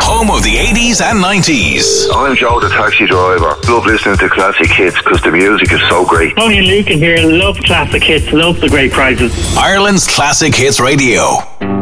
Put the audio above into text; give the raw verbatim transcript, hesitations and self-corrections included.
home of the eighties and nineties. I'm Joe, the taxi driver. Love listening to classic hits because the music is so great. Tony and Luke in here. Love classic hits. Love the great prizes. Ireland's Classic Hits Radio.